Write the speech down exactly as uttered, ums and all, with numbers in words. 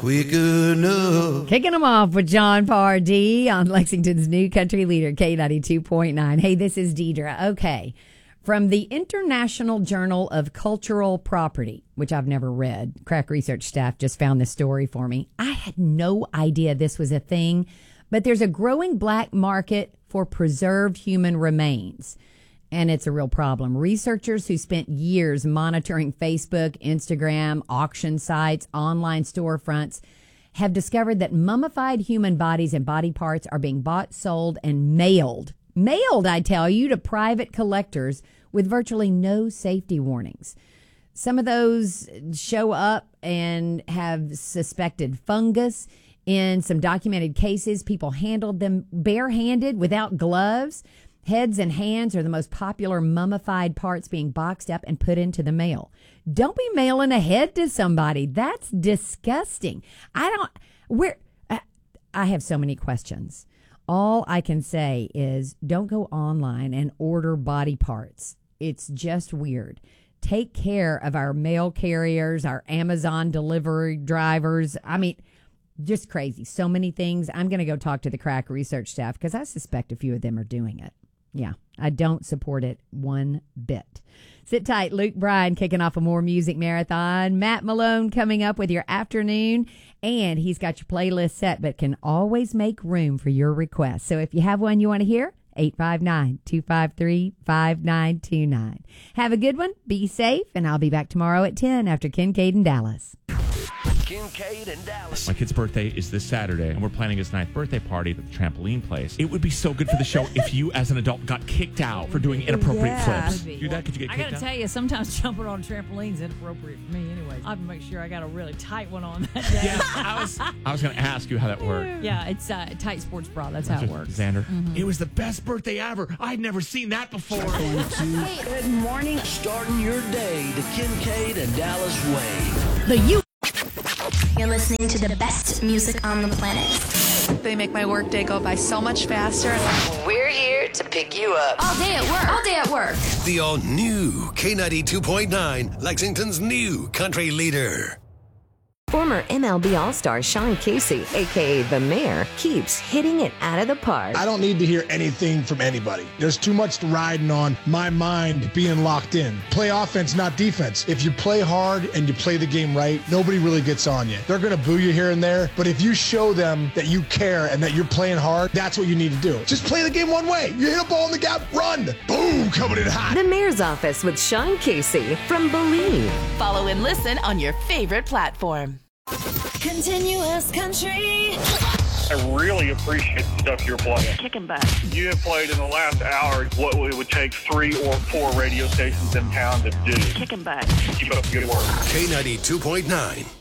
quick enough. Kicking them off with John Pardee on Lexington's new country leader, K ninety-two point nine. Hey, this is Deidre. Okay. From the International Journal of Cultural Property, which I've never read, Crack Research staff just found this story for me. I had no idea this was a thing, but there's a growing black market for preserved human remains. And it's a real problem. Researchers who spent years monitoring Facebook, Instagram, auction sites, online storefronts have discovered that mummified human bodies and body parts are being bought, sold, and mailed. Mailed, I tell you, to private collectors with virtually no safety warnings. Some of those show up and have suspected fungus. In some documented cases, people handled them barehanded without gloves. Heads and hands are the most popular mummified parts being boxed up and put into the mail. Don't be mailing a head to somebody. That's disgusting. I don't, where, I, I have so many questions. All I can say is don't go online and order body parts. It's just weird. Take care of our mail carriers, our Amazon delivery drivers. I mean, just crazy. So many things. I'm going to go talk to the Crack Research staff because I suspect a few of them are doing it. Yeah, I don't support it one bit. Sit tight. Luke Bryan kicking off a more music marathon. Matt Malone coming up with your afternoon. And he's got your playlist set, but can always make room for your requests. So if you have one you want to hear, eight five nine, two five three, five nine two nine. Have a good one. Be safe. And I'll be back tomorrow at ten after Kincaid and Dallas. Kincaid and Dallas. My kid's birthday is this Saturday, and we're planning his ninth birthday party at the trampoline place. It would be so good for the show if you, as an adult, got kicked out for doing inappropriate Yeah. flips. Do that? Could you get I kicked gotta out? tell you, sometimes jumping on trampolines is inappropriate for me anyways. I have to make sure I got a really tight one on that day. Yeah, I was I was going to ask you how that worked. Yeah, it's a uh, tight sports bra. That's how it works. Xander. Mm-hmm. It was the best birthday ever. I'd never seen that before. Hey, good morning. Starting your day the Kincaid and Dallas way. The U. You're listening to the best music on the planet. They make my workday go by so much faster. We're here to pick you up. All day at work. All day at work. The all-new K ninety-two point nine, Lexington's new country leader. Former M L B All-Star Sean Casey, a k a. The Mayor, keeps hitting it out of the park. I don't need to hear anything from anybody. There's too much riding on my mind being locked in. Play offense, not defense. If you play hard and you play the game right, nobody really gets on you. They're going to boo you here and there, but if you show them that you care and that you're playing hard, that's what you need to do. Just play the game one way. You hit a ball in the gap, run. Boom, coming in hot. The Mayor's Office with Sean Casey from Believe. Follow and listen on your favorite platform. Continuous country. I really appreciate the stuff you're playing. Kicking back. You have played in the last hour what it would take three or four radio stations in town to do. Kicking back. Keep up the good work. K ninety-two point nine.